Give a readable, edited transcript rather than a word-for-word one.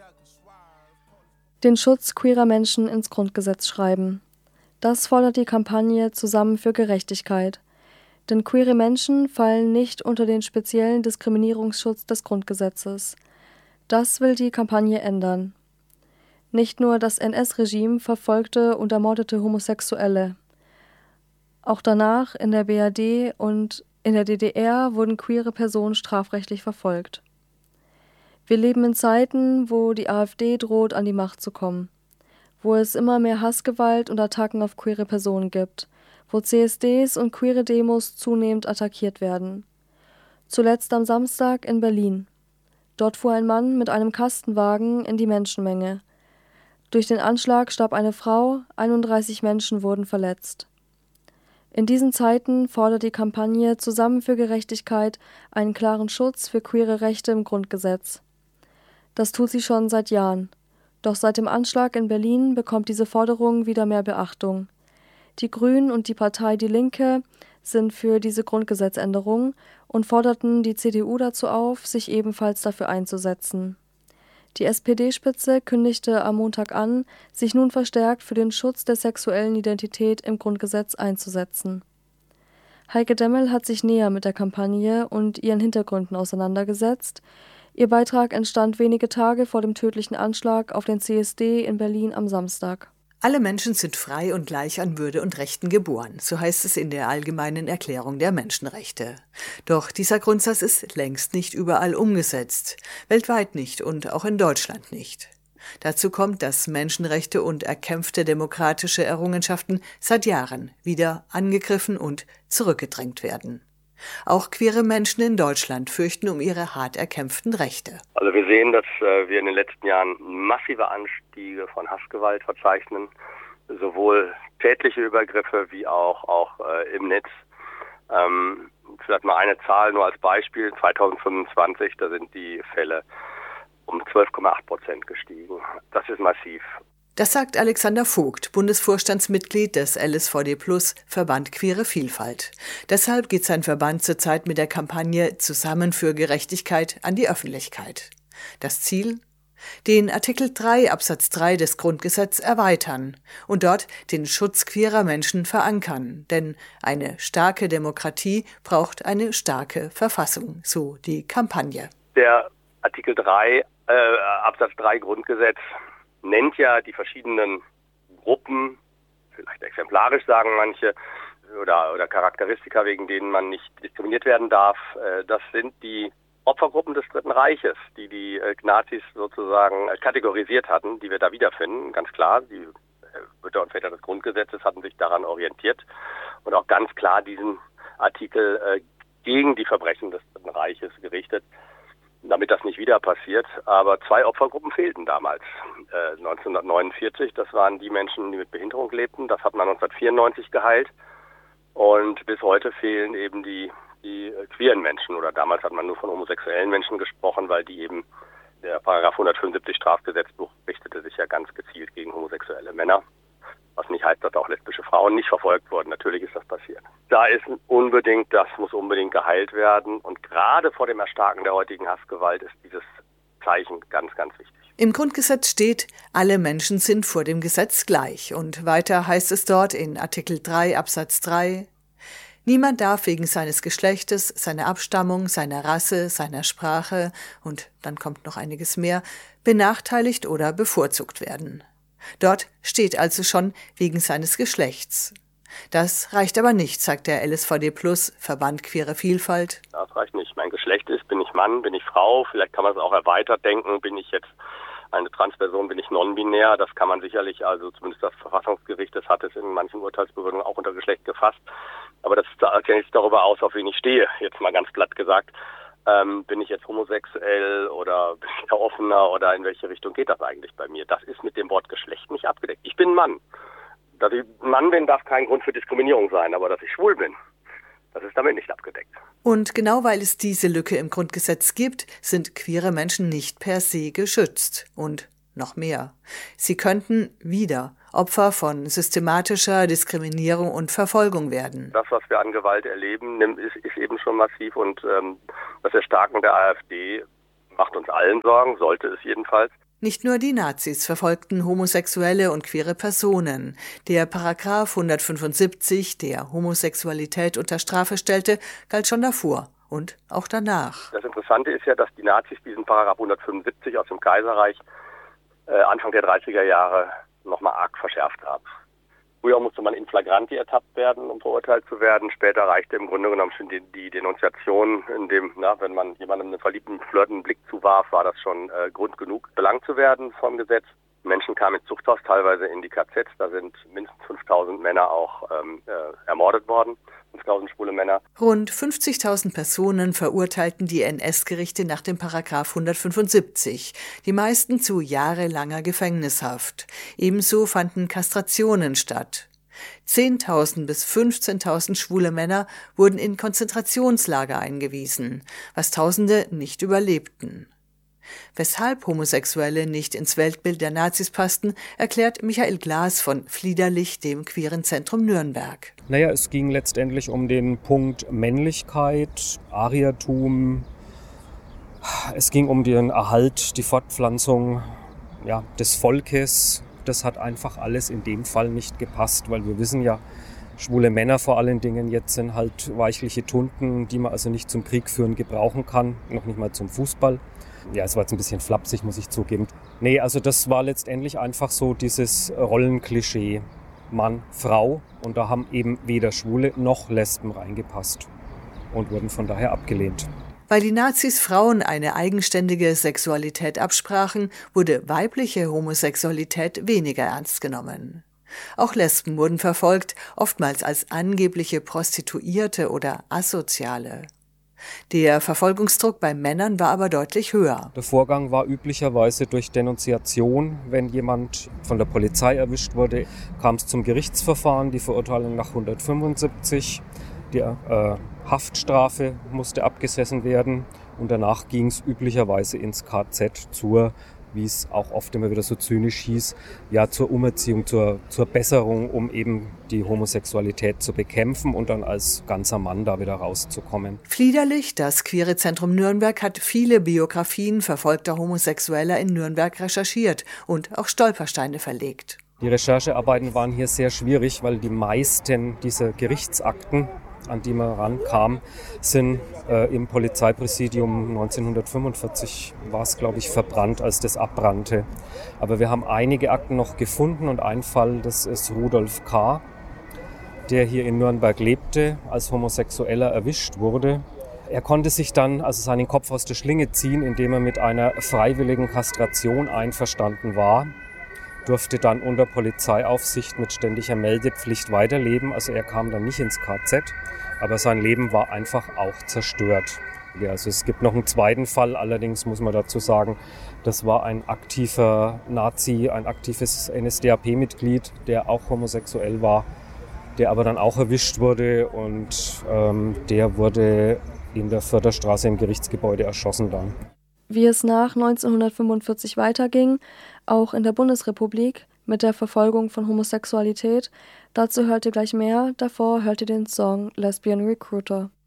Den Schutz queerer Menschen ins Grundgesetz schreiben. Das fordert die Kampagne Zusammen für Gerechtigkeit. Denn queere Menschen fallen nicht unter den speziellen Diskriminierungsschutz des Grundgesetzes. Das will die Kampagne ändern. Nicht nur das NS-Regime verfolgte und ermordete Homosexuelle. Auch danach in der BRD und in der DDR wurden queere Personen strafrechtlich verfolgt. Wir leben in Zeiten, wo die AfD droht, an die Macht zu kommen, wo es immer mehr Hassgewalt und Attacken auf queere Personen gibt, wo CSDs und queere Demos zunehmend attackiert werden. Zuletzt am Samstag in Berlin. Dort fuhr ein Mann mit einem Kastenwagen in die Menschenmenge. Durch den Anschlag starb eine Frau, 31 Menschen wurden verletzt. In diesen Zeiten fordert die Kampagne Zusammen für Gerechtigkeit einen klaren Schutz für queere Rechte im Grundgesetz. Das tut sie schon seit Jahren. Doch seit dem Anschlag in Berlin bekommt diese Forderung wieder mehr Beachtung. Die Grünen und die Partei Die Linke sind für diese Grundgesetzänderung und forderten die CDU dazu auf, sich ebenfalls dafür einzusetzen. Die SPD-Spitze kündigte am Montag an, sich nun verstärkt für den Schutz der sexuellen Identität im Grundgesetz einzusetzen. Heike Demmel hat sich näher mit der Kampagne und ihren Hintergründen auseinandergesetzt. Ihr Beitrag entstand wenige Tage vor dem tödlichen Anschlag auf den CSD in Berlin am Samstag. Alle Menschen sind frei und gleich an Würde und Rechten geboren, so heißt es in der Allgemeinen Erklärung der Menschenrechte. Doch dieser Grundsatz ist längst nicht überall umgesetzt, weltweit nicht und auch in Deutschland nicht. Dazu kommt, dass Menschenrechte und erkämpfte demokratische Errungenschaften seit Jahren wieder angegriffen und zurückgedrängt werden. Auch queere Menschen in Deutschland fürchten um ihre hart erkämpften Rechte. Also wir sehen, dass wir in den letzten Jahren massive Anstiege von Hassgewalt verzeichnen, sowohl tätliche Übergriffe wie auch im Netz. Vielleicht mal eine Zahl nur als Beispiel. 2025, da sind die Fälle um 12,8% gestiegen. Das ist massiv. Das sagt Alexander Vogt, Bundesvorstandsmitglied des LSVD Plus, Verband Queere Vielfalt. Deshalb geht sein Verband zurzeit mit der Kampagne Zusammen für Gerechtigkeit an die Öffentlichkeit. Das Ziel? Den Artikel 3 Absatz 3 des Grundgesetzes erweitern und dort den Schutz queerer Menschen verankern. Denn eine starke Demokratie braucht eine starke Verfassung, so die Kampagne. Der Artikel 3 Absatz 3 Grundgesetz nennt ja die verschiedenen Gruppen, vielleicht exemplarisch sagen manche, oder Charakteristika, wegen denen man nicht diskriminiert werden darf. Das sind die Opfergruppen des Dritten Reiches, die Nazis sozusagen kategorisiert hatten, die wir da wiederfinden. Ganz klar, die Mütter und Väter des Grundgesetzes hatten sich daran orientiert und auch ganz klar diesen Artikel gegen die Verbrechen des Dritten Reiches gerichtet, damit das nicht wieder passiert. Aber 2 Opfergruppen fehlten damals. 1949, das waren die Menschen, die mit Behinderung lebten. Das hat man 1994 geheilt. Und bis heute fehlen eben die queeren Menschen. Oder damals hat man nur von homosexuellen Menschen gesprochen, weil die eben, der Paragraph 175 Strafgesetzbuch richtete sich ja ganz gezielt gegen homosexuelle Männer. Was nicht heißt, dass auch lesbische Frauen nicht verfolgt wurden. Natürlich ist das passiert. Das muss unbedingt geheilt werden. Und gerade vor dem Erstarken der heutigen Hassgewalt ist dieses Zeichen ganz, ganz wichtig. Im Grundgesetz steht, alle Menschen sind vor dem Gesetz gleich. Und weiter heißt es dort in Artikel 3 Absatz 3, niemand darf wegen seines Geschlechtes, seiner Abstammung, seiner Rasse, seiner Sprache und dann kommt noch einiges mehr, benachteiligt oder bevorzugt werden. Dort steht also schon wegen seines Geschlechts. Das reicht aber nicht, sagt der LSVD Plus, Verband Queere Vielfalt. Das reicht nicht. Mein Geschlecht ist, bin ich Mann, bin ich Frau, vielleicht kann man es auch erweitert denken, bin ich jetzt eine Transperson, bin ich non-binär, das kann man sicherlich, also zumindest das Verfassungsgericht, das hat es in manchen Urteilsbegründungen auch unter Geschlecht gefasst. Aber das sagt ja nichts darüber aus, auf wen ich stehe, jetzt mal ganz platt gesagt. Bin ich jetzt homosexuell oder bin ich offener oder in welche Richtung geht das eigentlich bei mir? Das ist mit dem Wort Geschlecht nicht abgedeckt. Ich bin Mann. Dass ich Mann bin, darf kein Grund für Diskriminierung sein, aber dass ich schwul bin, das ist damit nicht abgedeckt. Und genau weil es diese Lücke im Grundgesetz gibt, sind queere Menschen nicht per se geschützt. Und noch mehr. Sie könnten wieder Opfer von systematischer Diskriminierung und Verfolgung werden. Das, was wir an Gewalt erleben, ist eben schon massiv und das Erstarken der AfD macht uns allen Sorgen, sollte es jedenfalls. Nicht nur die Nazis verfolgten homosexuelle und queere Personen. Der Paragraph 175, der Homosexualität unter Strafe stellte, galt schon davor und auch danach. Das Interessante ist ja, dass die Nazis diesen Paragraph 175 aus dem Kaiserreich Anfang der 30er Jahre nochmal arg verschärft haben. Früher musste man in flagranti ertappt werden, um verurteilt zu werden. Später reichte im Grunde genommen schon die Denunziation, in dem, wenn man jemandem einen verliebten, flirtenden Blick zuwarf, war das schon Grund genug, belangt zu werden vom Gesetz. Menschen kamen ins Zuchthaus, teilweise in die KZs. Da sind mindestens 5.000 Männer auch ermordet worden, 5.000 schwule Männer. Rund 50.000 Personen verurteilten die NS-Gerichte nach dem Paragraph 175, die meisten zu jahrelanger Gefängnishaft. Ebenso fanden Kastrationen statt. 10.000 bis 15.000 schwule Männer wurden in Konzentrationslager eingewiesen, was Tausende nicht überlebten. Weshalb Homosexuelle nicht ins Weltbild der Nazis passten, erklärt Michael Glas von Fliederlich, dem queeren Zentrum Nürnberg. Es ging letztendlich um den Punkt Männlichkeit, Ariertum. Es ging um den Erhalt, die Fortpflanzung des Volkes. Das hat einfach alles in dem Fall nicht gepasst, weil wir wissen ja, schwule Männer vor allen Dingen jetzt sind halt weichliche Tunden, die man also nicht zum Krieg führen gebrauchen kann, noch nicht mal zum Fußball. Ja, es war jetzt ein bisschen flapsig, muss ich zugeben. Also das war letztendlich einfach so dieses Rollenklischee Mann, Frau. Und da haben eben weder Schwule noch Lesben reingepasst und wurden von daher abgelehnt. Weil die Nazis Frauen eine eigenständige Sexualität absprachen, wurde weibliche Homosexualität weniger ernst genommen. Auch Lesben wurden verfolgt, oftmals als angebliche Prostituierte oder Asoziale. Der Verfolgungsdruck bei Männern war aber deutlich höher. Der Vorgang war üblicherweise durch Denunziation. Wenn jemand von der Polizei erwischt wurde, kam es zum Gerichtsverfahren, die Verurteilung nach 175. Die Haftstrafe musste abgesessen werden und danach ging es üblicherweise ins KZ wie es auch oft immer wieder so zynisch hieß, zur Umerziehung, zur Besserung, um eben die Homosexualität zu bekämpfen und dann als ganzer Mann da wieder rauszukommen. Fliederlich, das queere Zentrum Nürnberg, hat viele Biografien verfolgter Homosexueller in Nürnberg recherchiert und auch Stolpersteine verlegt. Die Recherchearbeiten waren hier sehr schwierig, weil die meisten dieser Gerichtsakten, an die man rankam, sind im Polizeipräsidium 1945 war es, glaube ich, verbrannt, als das abbrannte. Aber wir haben einige Akten noch gefunden und ein Fall, das ist Rudolf K., der hier in Nürnberg lebte, als Homosexueller erwischt wurde. Er konnte sich dann seinen Kopf aus der Schlinge ziehen, indem er mit einer freiwilligen Kastration einverstanden war. Durfte dann unter Polizeiaufsicht mit ständiger Meldepflicht weiterleben. Also er kam dann nicht ins KZ, aber sein Leben war einfach auch zerstört. Also es gibt noch einen zweiten Fall, allerdings muss man dazu sagen, das war ein aktiver Nazi, ein aktives NSDAP-Mitglied, der auch homosexuell war, der aber dann auch erwischt wurde und der wurde in der Förderstraße im Gerichtsgebäude erschossen dann. Wie es nach 1945 weiterging, auch in der Bundesrepublik, mit der Verfolgung von Homosexualität, dazu hört ihr gleich mehr, davor hört ihr den Song Lesbian Recruiter.